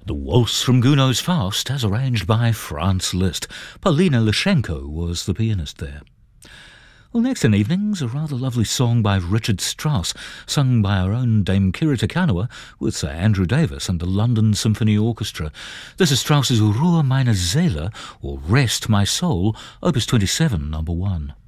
The Waltz from Gounod's Faust, as arranged by Franz Liszt. Polina Lushenko was the pianist there. Well, next in evenings, a rather lovely song by Richard Strauss, sung by our own Dame Kiri Te Kanawa with Sir Andrew Davis and the London Symphony Orchestra. This is Strauss's Ruhe meine Seele, or Rest My Soul, Opus 27, number 1.